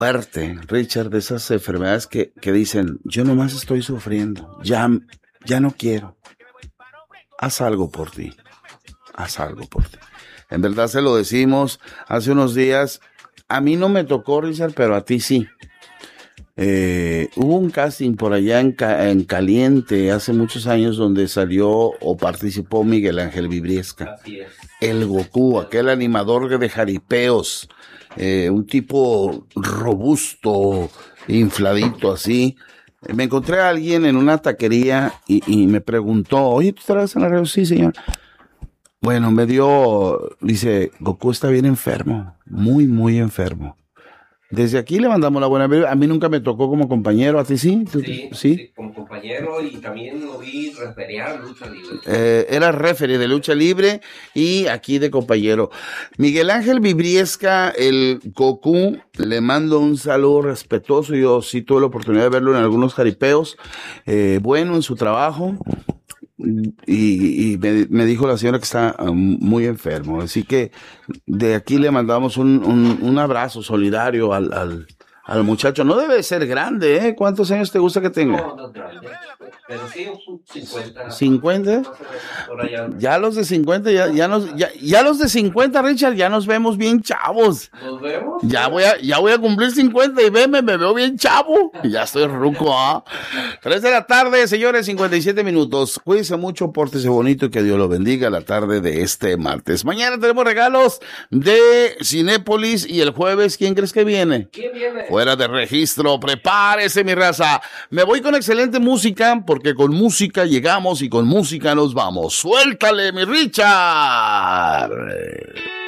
fuerte, Richard, de esas enfermedades que dicen, yo nomás estoy sufriendo, ya no quiero. Haz algo por ti, haz algo por ti. En verdad se lo decimos hace unos días, a mí no me tocó, Richard, pero a ti sí. Hubo un casting por allá en Caliente hace muchos años donde salió o participó Miguel Ángel Vibriesca. Así es. El Goku, aquel animador de jaripeos, un tipo robusto, infladito así. Me encontré a alguien en una taquería y me preguntó, oye, ¿tú trabajas en la radio? Sí, señor. Bueno, dice, Goku está bien enfermo, muy, muy enfermo. Desde aquí le mandamos la buena vibra. A mí nunca me tocó como compañero, ¿a ti sí? Sí, como compañero, y también lo vi referear lucha libre. Era referee de lucha libre y aquí de compañero. Miguel Ángel Vibriesca, el Goku, le mando un saludo respetuoso. Yo sí tuve la oportunidad de verlo en algunos jaripeos. Bueno en su trabajo. Y me dijo la señora que está muy enfermo, así que de aquí le mandamos un abrazo solidario al muchacho. No debe ser grande, ¿eh? ¿Cuántos años te gusta que tenga? No es grande, pero sí 50. ¿50? Ya los de 50, ya los de 50, Richard, ya nos vemos bien chavos. ¿Nos vemos? Ya voy a cumplir 50 y me veo bien chavo. Ya estoy ruco, ¿ah? 3 de la tarde, señores, 57 minutos. Cuídense mucho, pórtese bonito y que Dios lo bendiga la tarde de este martes. Mañana tenemos regalos de Cinépolis y el jueves, ¿quién crees que viene? ¿Quién viene? Fuera de registro, prepárese, mi raza. Me voy con excelente música, porque con música llegamos y con música nos vamos. ¡Suéltale, mi Richard!